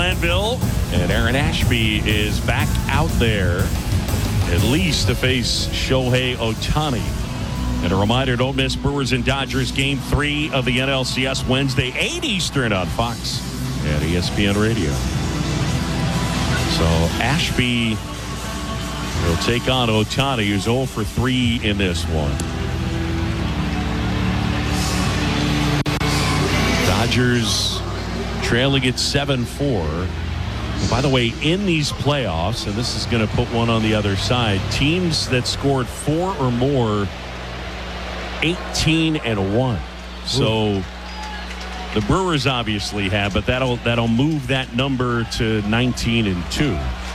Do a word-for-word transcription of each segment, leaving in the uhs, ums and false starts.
Glanville. And Aaron Ashby is back out there, at least to face Shohei Ohtani. And a reminder, don't miss Brewers and Dodgers Game three of the N L C S Wednesday, eight Eastern on Fox and E S P N Radio. So Ashby will take on Ohtani, who's oh for three in this one. Dodgers trailing at seven four. By the way, in these playoffs, and this is going to put one on the other side, teams that scored four or more, eighteen and one. So the Brewers obviously have, but that'll that'll move that number to nineteen and two.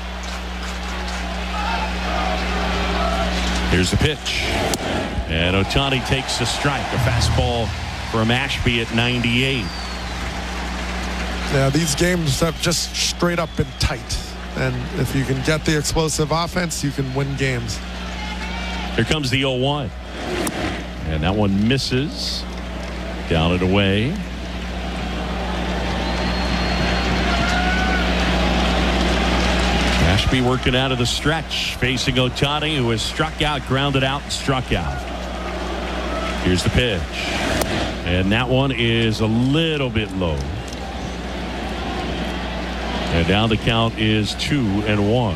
Here's the pitch, and Ohtani takes a strike. A fastball from Ashby at ninety-eight. Yeah, these games have just straight up been tight, and if you can get the explosive offense, you can win games. Here comes the oh one. And that one misses. Down and away. Ashby working out of the stretch, facing Ohtani, who has struck out, grounded out, and struck out. Here's the pitch. And that one is a little bit low. And now the count is two and one.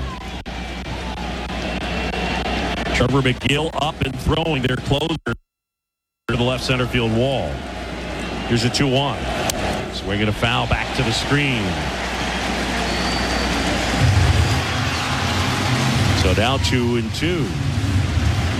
Trevor McGill up and throwing their closer to the left center field wall. Here's a two one. Swinging a foul back to the screen. So now two and two.